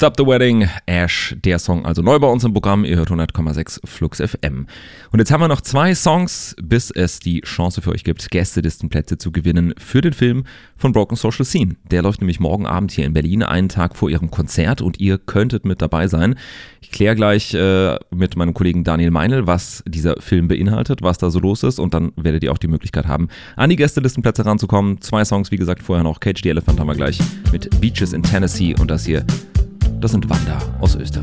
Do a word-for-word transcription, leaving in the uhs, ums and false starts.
Stop the Wedding, Ash, der Song also neu bei uns im Programm. Ihr hört hundert Komma sechs Flux F M. Und jetzt haben wir noch zwei Songs, bis es die Chance für euch gibt, Gästelistenplätze zu gewinnen für den Film von Broken Social Scene. Der läuft nämlich morgen Abend hier in Berlin, einen Tag vor ihrem Konzert, und ihr könntet mit dabei sein. Ich kläre gleich äh, mit meinem Kollegen Daniel Meinl, was dieser Film beinhaltet, was da so los ist, und dann werdet ihr auch die Möglichkeit haben, an die Gästelistenplätze ranzukommen. Zwei Songs, wie gesagt, vorher noch Cage the Elephant haben wir gleich mit Beaches in Tennessee, und das hier, das sind Wanda aus Österreich.